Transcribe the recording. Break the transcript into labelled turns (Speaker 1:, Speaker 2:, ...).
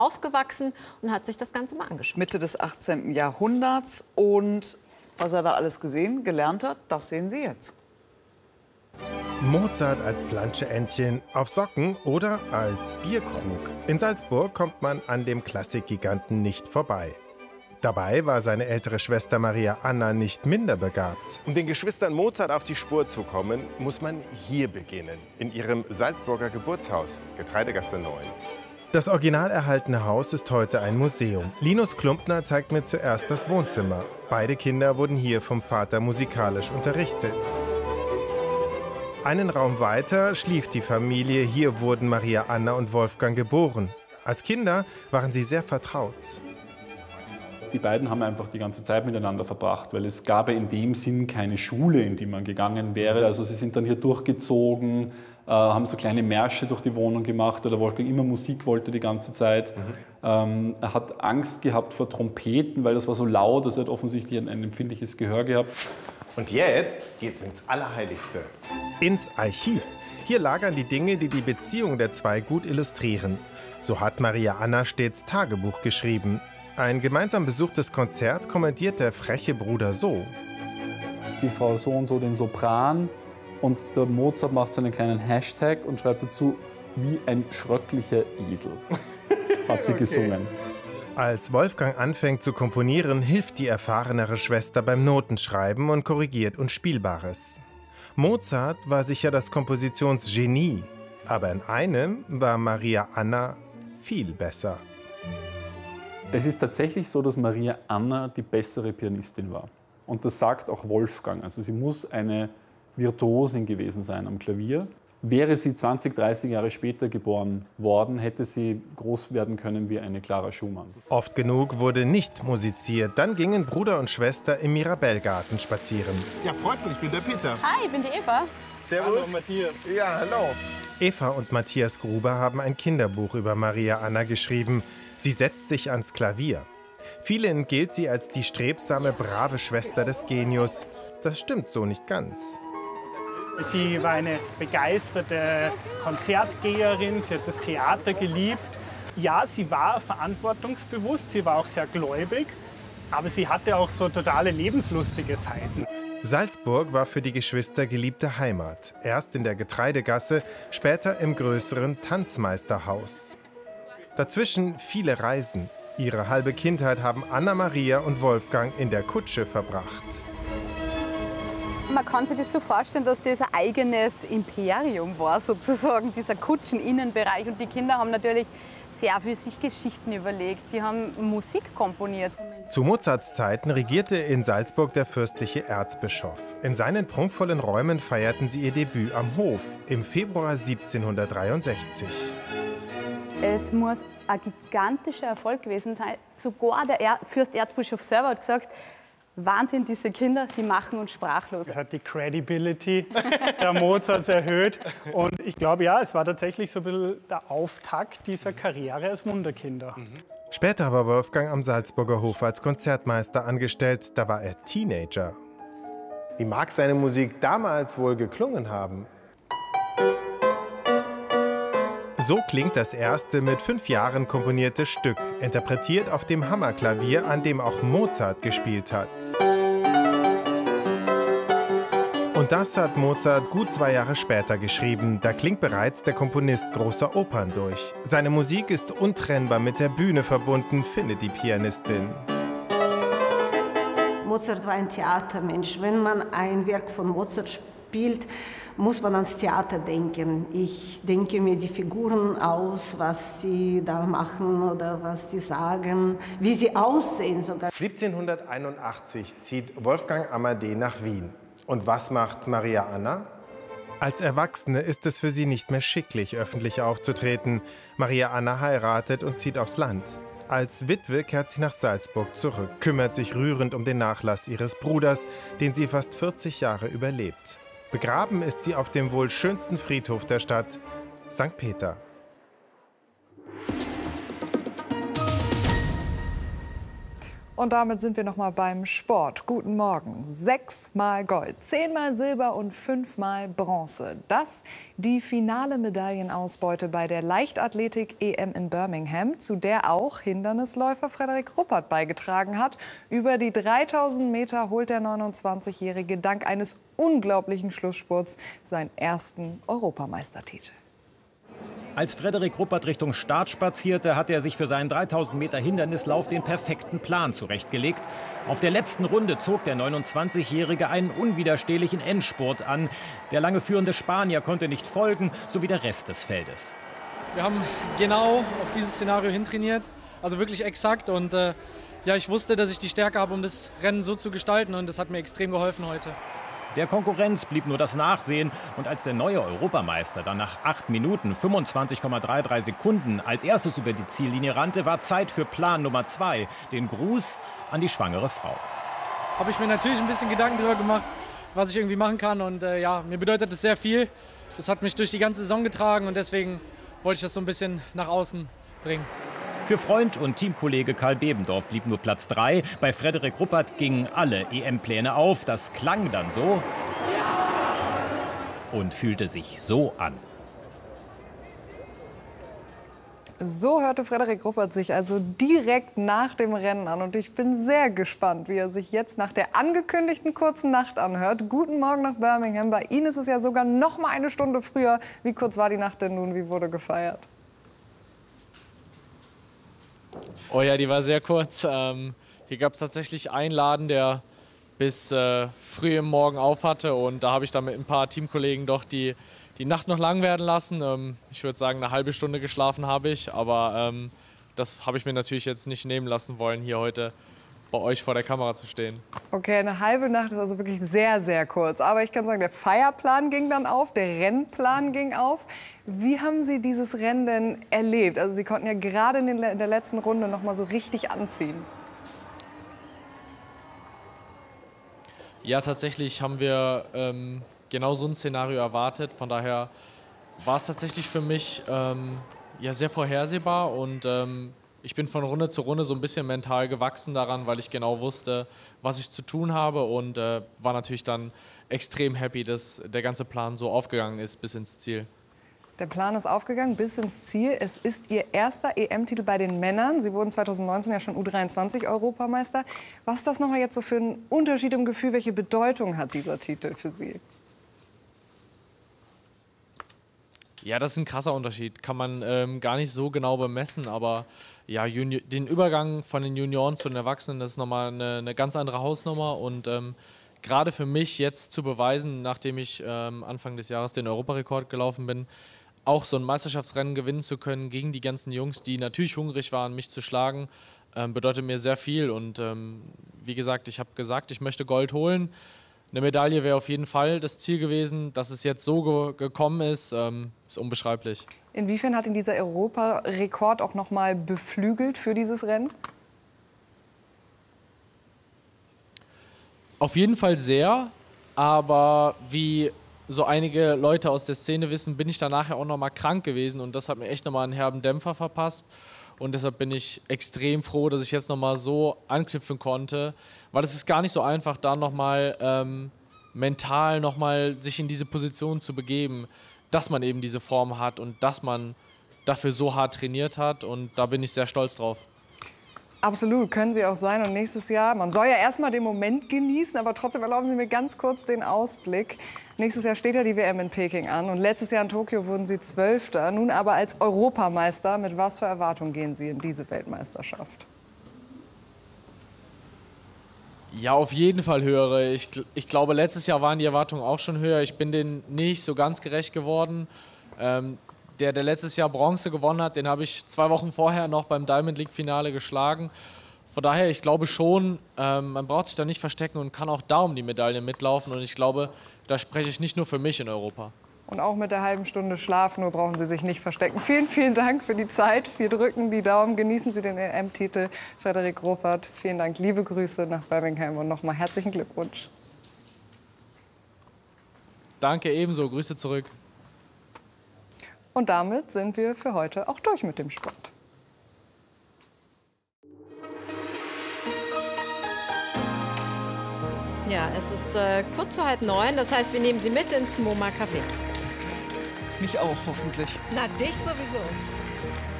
Speaker 1: aufgewachsen und hat sich das Ganze mal angeschaut.
Speaker 2: Mitte des 18. Jahrhunderts. Und was er da alles gesehen, gelernt hat, das sehen Sie jetzt.
Speaker 3: Mozart als Planscheentchen auf Socken oder als Bierkrug. In Salzburg kommt man an dem Klassikgiganten nicht vorbei. Dabei war seine ältere Schwester Maria Anna nicht minder begabt. Um den Geschwistern Mozart auf die Spur zu kommen, muss man hier beginnen, in ihrem Salzburger Geburtshaus, Getreidegasse 9. Das original erhaltene Haus ist heute ein Museum. Linus Klumpner zeigt mir zuerst das Wohnzimmer. Beide Kinder wurden hier vom Vater musikalisch unterrichtet. Einen Raum weiter schlief die Familie. Hier wurden Maria Anna und Wolfgang geboren. Als Kinder waren sie sehr vertraut.
Speaker 4: Die beiden haben einfach die ganze Zeit miteinander verbracht, weil es gab ja in dem Sinn keine Schule, in die man gegangen wäre. Also sie sind dann hier durchgezogen, haben so kleine Märsche durch die Wohnung gemacht, weil der Wolfgang immer Musik wollte die ganze Zeit. Er hat Angst gehabt vor Trompeten, weil das war so laut, also er hat offensichtlich ein empfindliches Gehör gehabt.
Speaker 3: Und jetzt geht's ins Allerheiligste. Ins Archiv. Hier lagern die Dinge, die die Beziehung der zwei gut illustrieren. So hat Maria Anna stets Tagebuch geschrieben. Ein gemeinsam besuchtes Konzert kommentiert der freche Bruder so.
Speaker 4: Die Frau so und so den Sopran und der Mozart macht so einen kleinen Hashtag und schreibt dazu, wie ein schröcklicher Esel, hat sie gesungen.
Speaker 3: Als Wolfgang anfängt zu komponieren, hilft die erfahrenere Schwester beim Notenschreiben und korrigiert Unspielbares. Mozart war sicher das Kompositionsgenie, aber in einem war Maria Anna viel besser.
Speaker 4: Es ist tatsächlich so, dass Maria Anna die bessere Pianistin war. Und das sagt auch Wolfgang. Also sie muss eine Virtuosin gewesen sein am Klavier. Wäre sie 20, 30 Jahre später geboren worden, hätte sie groß werden können wie eine Clara Schumann.
Speaker 3: Oft genug wurde nicht musiziert. Dann gingen Bruder und Schwester im Mirabellgarten spazieren. Ja, freut mich, ich bin der Peter.
Speaker 1: Hi, ich bin die Eva.
Speaker 3: Servus. Hallo, Matthias. Ja, hallo. Eva und Matthias Gruber haben ein Kinderbuch über Maria Anna geschrieben. Sie setzt sich ans Klavier. Vielen gilt sie als die strebsame, brave Schwester des Genius. Das stimmt so nicht ganz.
Speaker 5: Sie war eine begeisterte Konzertgeherin, sie hat das Theater geliebt. Ja, sie war verantwortungsbewusst, sie war auch sehr gläubig, aber sie hatte auch so totale lebenslustige Seiten.
Speaker 3: Salzburg war für die Geschwister geliebte Heimat. Erst in der Getreidegasse, später im größeren Tanzmeisterhaus. Dazwischen viele Reisen. Ihre halbe Kindheit haben Anna-Maria und Wolfgang in der Kutsche verbracht.
Speaker 6: Man kann sich das so vorstellen, dass das ein eigenes Imperium war, sozusagen, dieser Kutscheninnenbereich. Und die Kinder haben natürlich sehr viel sich Geschichten überlegt. Sie haben Musik komponiert.
Speaker 3: Zu Mozarts Zeiten regierte in Salzburg der fürstliche Erzbischof. In seinen prunkvollen Räumen feierten sie ihr Debüt am Hof im Februar 1763.
Speaker 6: Es muss ein gigantischer Erfolg gewesen sein. Sogar der Fürsterzbischof selber hat gesagt, Wahnsinn, diese Kinder, sie machen uns sprachlos.
Speaker 5: Das hat die Credibility der Mozarts erhöht. Und ich glaube, ja, es war tatsächlich so ein bisschen der Auftakt dieser Karriere als Wunderkinder.
Speaker 3: Später war Wolfgang am Salzburger Hof als Konzertmeister angestellt. Da war er Teenager. Wie mag seine Musik damals wohl geklungen haben? So klingt das erste mit 5 Jahren komponierte Stück, interpretiert auf dem Hammerklavier, an dem auch Mozart gespielt hat. Und das hat Mozart gut 2 Jahre später geschrieben. Da klingt bereits der Komponist großer Opern durch. Seine Musik ist untrennbar mit der Bühne verbunden, findet die Pianistin.
Speaker 7: Mozart war ein Theatermensch. Wenn man ein Werk von Mozart spielt, muss man ans Theater denken. Ich denke mir die Figuren aus, was sie da machen oder was sie sagen, wie sie aussehen sogar.
Speaker 3: 1781 zieht Wolfgang Amadé nach Wien. Und was macht Maria Anna? Als Erwachsene ist es für sie nicht mehr schicklich, öffentlich aufzutreten. Maria Anna heiratet und zieht aufs Land. Als Witwe kehrt sie nach Salzburg zurück, kümmert sich rührend um den Nachlass ihres Bruders, den sie fast 40 Jahre überlebt. Begraben ist sie auf dem wohl schönsten Friedhof der Stadt, St. Peter.
Speaker 8: Und damit sind wir noch mal beim Sport. Guten Morgen. 6-mal Gold, 10-mal Silber und 5-mal Bronze. Das die finale Medaillenausbeute bei der Leichtathletik-EM in Birmingham, zu der auch Hindernisläufer Frederik Ruppert beigetragen hat. Über die 3000 Meter holt der 29-Jährige dank eines unglaublichen Schlussspurts seinen ersten Europameistertitel.
Speaker 9: Als Frederik Ruppert Richtung Start spazierte, hatte er sich für seinen 3000 Meter Hindernislauf den perfekten Plan zurechtgelegt. Auf der letzten Runde zog der 29-Jährige einen unwiderstehlichen Endspurt an. Der lange führende Spanier konnte nicht folgen, so wie der Rest des Feldes.
Speaker 10: Wir haben genau auf dieses Szenario hintrainiert, also wirklich exakt. Und ja, ich wusste, dass ich die Stärke habe, um das Rennen so zu gestalten, und das hat mir extrem geholfen heute.
Speaker 9: Der Konkurrenz blieb nur das Nachsehen. Und als der neue Europameister dann nach 8 Minuten 25,33 Sekunden als erstes über die Ziellinie rannte, war Zeit für Plan Nummer 2, den Gruß an die schwangere Frau.
Speaker 10: Habe ich mir natürlich ein bisschen Gedanken darüber gemacht, was ich irgendwie machen kann. Und ja, mir bedeutet das sehr viel. Das hat mich durch die ganze Saison getragen, und deswegen wollte ich das so ein bisschen nach außen bringen.
Speaker 9: Für Freund und Teamkollege Karl Bebendorf blieb nur Platz 3. Bei Frederik Ruppert gingen alle EM-Pläne auf. Das klang dann so und fühlte sich so an.
Speaker 8: So hörte Frederik Ruppert sich also direkt nach dem Rennen an. Und ich bin sehr gespannt, wie er sich jetzt nach der angekündigten kurzen Nacht anhört. Guten Morgen nach Birmingham. Bei Ihnen ist es ja sogar noch mal eine Stunde früher. Wie kurz war die Nacht denn nun? Wie wurde gefeiert?
Speaker 10: Oh ja, die war sehr kurz. Hier gab es tatsächlich einen Laden, der bis früh im Morgen auf hatte. Und da habe ich dann mit ein paar Teamkollegen doch die Nacht noch lang werden lassen. Ich würde sagen, eine halbe Stunde geschlafen habe ich. Aber das habe ich mir natürlich jetzt nicht nehmen lassen wollen, hier heute bei euch vor der Kamera zu stehen.
Speaker 8: Okay, eine halbe Nacht ist also wirklich sehr, sehr kurz. Aber ich kann sagen, der Feierplan ging dann auf, der Rennplan ging auf. Wie haben Sie dieses Rennen denn erlebt? Also Sie konnten ja gerade in der letzten Runde noch mal so richtig anziehen.
Speaker 10: Ja, tatsächlich haben wir genau so ein Szenario erwartet. Von daher war es tatsächlich für mich ja, sehr vorhersehbar. Und ich bin von Runde zu Runde so ein bisschen mental gewachsen daran, weil ich genau wusste, was ich zu tun habe, und war natürlich dann extrem happy, dass der ganze Plan so aufgegangen ist bis ins Ziel.
Speaker 8: Der Plan ist aufgegangen bis ins Ziel. Es ist Ihr erster EM-Titel bei den Männern. Sie wurden 2019 ja schon U23-Europameister. Was ist das nochmal jetzt so für ein Unterschied im Gefühl? Welche Bedeutung hat dieser Titel für Sie?
Speaker 10: Ja, das ist ein krasser Unterschied. Kann man gar nicht so genau bemessen. Aber ja, den Übergang von den Junioren zu den Erwachsenen, das ist nochmal eine ganz andere Hausnummer. Und gerade für mich jetzt zu beweisen, nachdem ich Anfang des Jahres den Europarekord gelaufen bin, auch so ein Meisterschaftsrennen gewinnen zu können gegen die ganzen Jungs, die natürlich hungrig waren, mich zu schlagen, bedeutet mir sehr viel. Und wie gesagt, ich habe gesagt, ich möchte Gold holen. Eine Medaille wäre auf jeden Fall das Ziel gewesen. Dass es jetzt so gekommen ist, ist unbeschreiblich.
Speaker 8: Inwiefern hat ihn dieser Europarekord auch noch mal beflügelt für dieses Rennen?
Speaker 10: Auf jeden Fall sehr, aber wie so einige Leute aus der Szene wissen, bin ich danach ja auch noch mal krank gewesen, und das hat mir echt noch mal einen herben Dämpfer verpasst. Und deshalb bin ich extrem froh, dass ich jetzt noch mal so anknüpfen konnte, weil es ist gar nicht so einfach, da noch mal mental noch mal sich in diese Position zu begeben, dass man eben diese Form hat und dass man dafür so hart trainiert hat, und da bin ich sehr stolz drauf.
Speaker 8: Absolut, können Sie auch sein. Und nächstes Jahr, man soll ja erstmal den Moment genießen, aber trotzdem erlauben Sie mir ganz kurz den Ausblick. Nächstes Jahr steht ja die WM in Peking an, und letztes Jahr in Tokio wurden Sie 12. Nun aber als Europameister. Mit was für Erwartungen gehen Sie in diese Weltmeisterschaft?
Speaker 10: Ja, auf jeden Fall höhere. Ich glaube, letztes Jahr waren die Erwartungen auch schon höher. Ich bin denen nicht so ganz gerecht geworden. Der letztes Jahr Bronze gewonnen hat, den habe ich 2 Wochen vorher noch beim Diamond League Finale geschlagen. Von daher, ich glaube schon, man braucht sich da nicht verstecken und kann auch da um die Medaille mitlaufen. Und ich glaube, da spreche ich nicht nur für mich in Europa.
Speaker 8: Und auch mit der halben Stunde Schlaf, nur brauchen Sie sich nicht verstecken. Vielen, vielen Dank für die Zeit. Wir drücken die Daumen. Genießen Sie den EM-Titel. Frederik Ruppert, vielen Dank. Liebe Grüße nach Birmingham und nochmal herzlichen Glückwunsch.
Speaker 10: Danke ebenso. Grüße zurück.
Speaker 8: Und damit sind wir für heute auch durch mit dem Sport.
Speaker 1: Ja, es ist kurz vor 8:30. Das heißt, wir nehmen Sie mit ins MoMA Café.
Speaker 2: Mich auch, hoffentlich.
Speaker 1: Na, dich sowieso.